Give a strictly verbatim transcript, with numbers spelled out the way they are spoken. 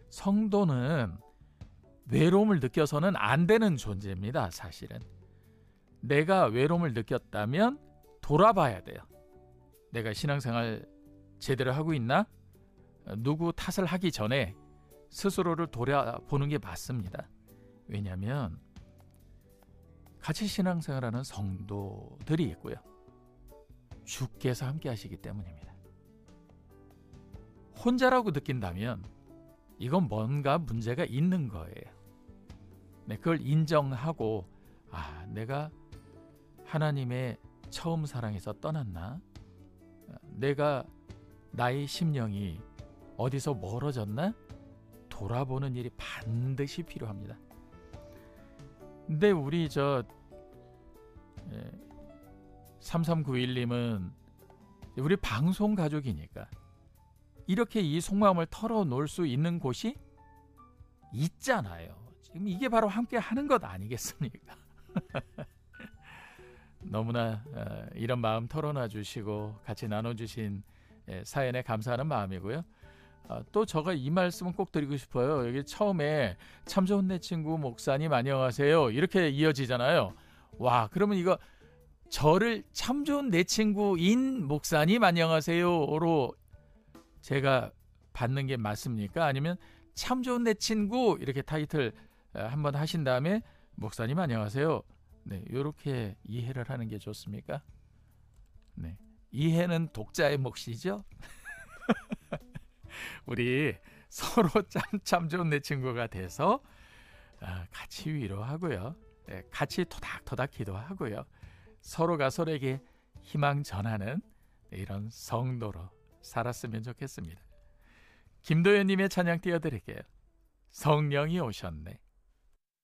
성도는 외로움을 느껴서는 안 되는 존재입니다. 사실은 내가 외로움을 느꼈다면 돌아봐야 돼요. 내가 신앙생활 제대로 하고 있나? 누구 탓을 하기 전에 스스로를 돌아보는 게 맞습니다. 왜냐하면 같이 신앙생활하는 성도들이 있고요. 주께서 함께 하시기 때문입니다. 혼자라고 느낀다면 이건 뭔가 문제가 있는 거예요. 네, 그걸 인정하고 아, 내가 하나님의 처음 사랑에서 떠났나? 내가 나의 심령이 어디서 멀어졌나? 돌아보는 일이 반드시 필요합니다. 근데 우리 저 예, 삼삼구일님은 우리 방송 가족이니까 이렇게 이 속마음을 털어놓을 수 있는 곳이 있잖아요. 지금 이게 바로 함께 하는 것 아니겠습니까? 너무나 어, 이런 마음 털어놔 주시고 같이 나눠주신 예, 사연에 감사하는 마음이고요. 어, 또 제가 이 말씀은 꼭 드리고 싶어요. 여기 처음에 참 좋은 내 친구 목사님 안녕하세요 이렇게 이어지잖아요. 와, 그러면 이거 저를 참 좋은 내 친구인 목사님 안녕하세요로 제가 받는 게 맞습니까? 아니면 참 좋은 내 친구 이렇게 타이틀 한번 하신 다음에 목사님 안녕하세요. 네, 이렇게 이해를 하는 게 좋습니까? 네, 이해는 독자의 몫이죠. 우리 서로 참, 참 좋은 내 친구가 돼서 같이 위로하고요. 같이 토닥토닥 기도하고요. 서로가 서로에게 희망 전하는 이런 성도로 살았으면 좋겠습니다. 김도현님의 찬양 띄워드릴게요. 성령이 오셨네.